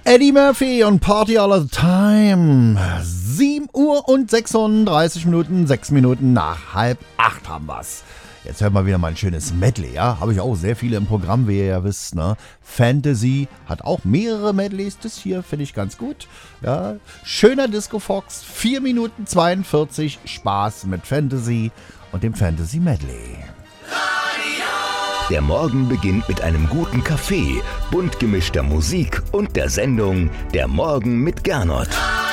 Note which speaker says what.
Speaker 1: Eddie Murphy und Party All the Time. 7 Uhr und 36 Minuten, 6 Minuten nach 7:30 haben wir's. Jetzt hört mal wieder mal ein schönes Medley, ja? Habe ich auch sehr viele im Programm, wie ihr ja wisst, ne? Fantasy hat auch mehrere Medleys, das hier finde ich ganz gut, ja? Schöner Disco Fox, 4 Minuten 42, Spaß mit Fantasy und dem Fantasy Medley.
Speaker 2: Der Morgen beginnt mit einem guten Kaffee, bunt gemischter Musik und der Sendung Der Morgen mit Gernot.